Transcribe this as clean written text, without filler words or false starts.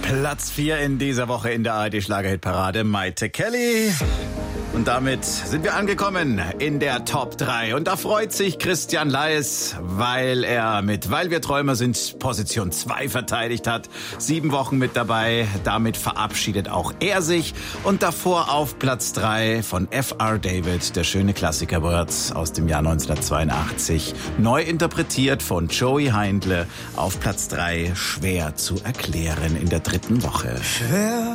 Platz 4 in dieser Woche in der ARD-Schlagerhitparade, Maite Kelly. Und damit sind wir angekommen in der Top 3. Und da freut sich Christian Leis, weil er mit Weil wir Träumer sind Position 2 verteidigt hat. 7 Wochen mit dabei. Damit verabschiedet auch er sich. Und davor auf Platz 3 von F.R. David, der schöne Klassiker Words aus dem Jahr 1982. Neu interpretiert von Joey Heindle. Auf Platz 3 schwer zu erklären in der 3. Woche. Schwer